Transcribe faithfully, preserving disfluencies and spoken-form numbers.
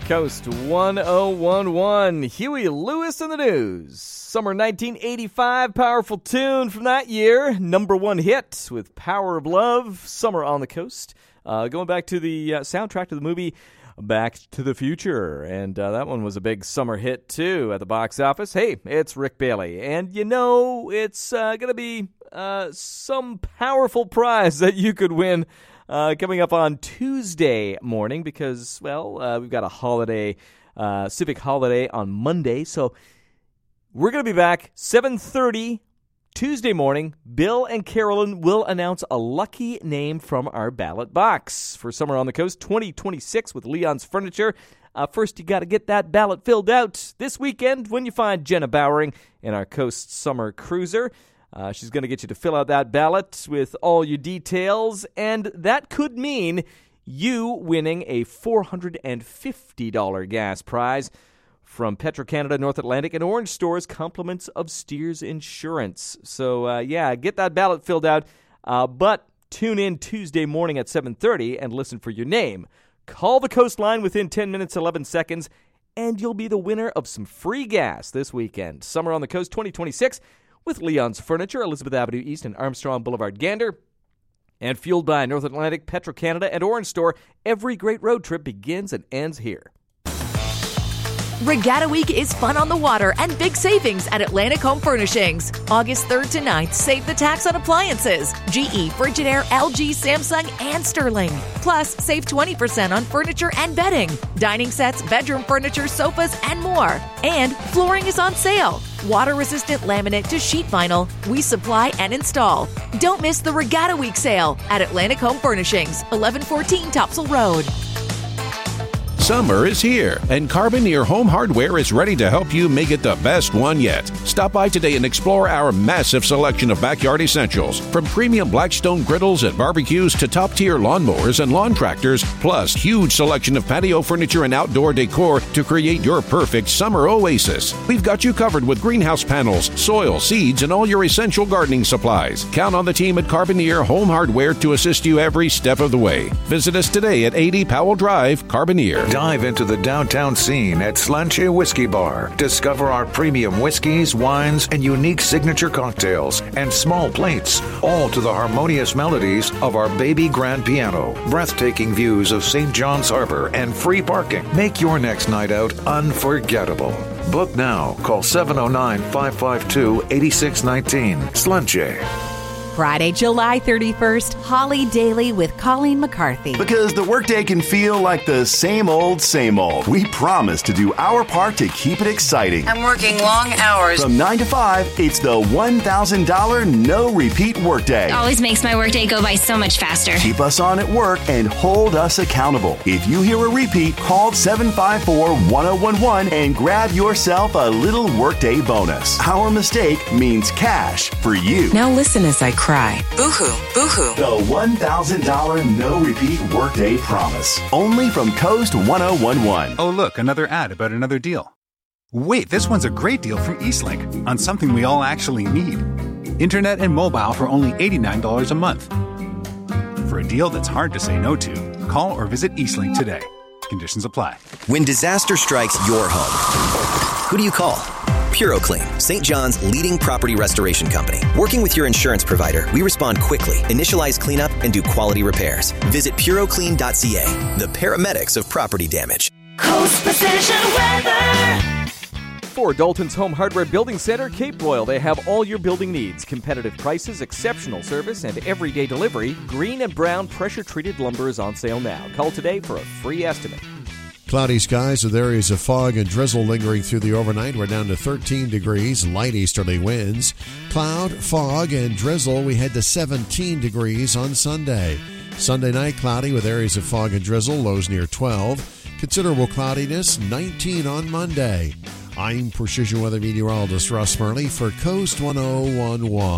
Coast one oh one one. Huey Lewis in the news. Summer nineteen eighty-five, powerful tune from that year. Number one hit with Power of Love, Summer on the Coast. Uh, going back to the uh, soundtrack to the movie Back to the Future. And uh, that one was a big summer hit, too, at the box office. Hey, it's Rick Bailey. And you know, it's uh, going to be uh, some powerful prize that you could win Uh, coming up on Tuesday morning because, well, uh, we've got a holiday, uh, civic holiday on Monday. So we're going to be back seven thirty Tuesday morning. Bill and Carolyn will announce a lucky name from our ballot box for Summer on the Coast twenty twenty-six with Leon's Furniture. Uh, first, you got to get that ballot filled out this weekend when you find Jenna Bowering in our Coast Summer Cruiser. Uh, she's going to get you to fill out that ballot with all your details, and that could mean you winning a four hundred fifty dollars gas prize from Petro-Canada, North Atlantic, and Orange Stores, compliments of Steers Insurance. So, uh, yeah, get that ballot filled out, uh, but tune in Tuesday morning at seven thirty and listen for your name. Call the Coastline within ten minutes, eleven seconds, and you'll be the winner of some free gas this weekend. Summer on the Coast twenty twenty-six. With Leon's Furniture, Elizabeth Avenue East and Armstrong Boulevard, Gander. And fueled by North Atlantic, Petro-Canada, and Orange Store, every great road trip begins and ends here. Regatta Week is fun on the water and big savings at Atlantic Home Furnishings. August third to ninth, save the tax on appliances. G E, Frigidaire, L G, Samsung, and Sterling. Plus, save twenty percent on furniture and bedding, dining sets, bedroom furniture, sofas, and more. And flooring is on sale. Water-resistant laminate to sheet vinyl, we supply and install. Don't miss the Regatta Week sale at Atlantic Home Furnishings, eleven fourteen Topsail Road. Summer is here, and Carboneer Home Hardware is ready to help you make it the best one yet. Stop by today and explore our massive selection of backyard essentials, from premium Blackstone griddles and barbecues to top-tier lawnmowers and lawn tractors, plus huge selection of patio furniture and outdoor decor to create your perfect summer oasis. We've got you covered with greenhouse panels, soil, seeds, and all your essential gardening supplies. Count on the team at Carboneer Home Hardware to assist you every step of the way. Visit us today at eighty Powell Drive, Carboneer. Dive into the downtown scene at Slanche Whiskey Bar. Discover our premium whiskeys, wines, and unique signature cocktails and small plates, all to the harmonious melodies of our baby grand piano. Breathtaking views of Saint John's Harbor and free parking. Make your next night out unforgettable. Book now. Call seven oh nine, five five two, eight six one nine. Slanche. Friday, July thirty-first, Holly Daily with Colleen McCarthy. Because the workday can feel like the same old, same old. We promise to do our part to keep it exciting. I'm working long hours. From nine to five, it's the one thousand dollars no-repeat workday. Always makes my workday go by so much faster. Keep us on at work and hold us accountable. If you hear a repeat, call seven five four, one oh one one and grab yourself a little workday bonus. Our mistake means cash for you. Now listen as I cry. Boo-hoo, boo-hoo. The one thousand dollars no-repeat workday promise. Only from Coast one oh one one. Oh, look, another ad about another deal. Wait, this one's a great deal from Eastlink on something we all actually need. Internet and mobile for only eighty-nine dollars a month. For a deal that's hard to say no to, call or visit Eastlink today. Conditions apply. When disaster strikes your home, who do you call? PuroClean, Saint John's leading property restoration company. Working with your insurance provider, we respond quickly, initialize cleanup, and do quality repairs. Visit puro clean dot c a, the paramedics of property damage. Coast Precision Weather. For Dalton's Home Hardware Building Center, Cape Royal, they have all your building needs. Competitive prices, exceptional service, and everyday delivery. Green and brown pressure-treated lumber is on sale now. Call today for a free estimate. Cloudy skies with areas of fog and drizzle lingering through the overnight. We're down to thirteen degrees, light easterly winds. Cloud, fog, and drizzle. We head to seventeen degrees on Sunday. Sunday night, cloudy with areas of fog and drizzle, lows near twelve. Considerable cloudiness, nineteen on Monday. I'm Precision Weather Meteorologist Russ Murley for Coast one oh one one.